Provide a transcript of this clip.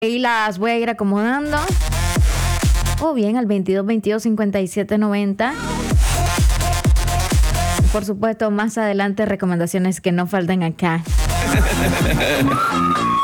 Y las voy a ir acomodando. O bien al 2222-5790. Por supuesto, más adelante recomendaciones que no faltan acá.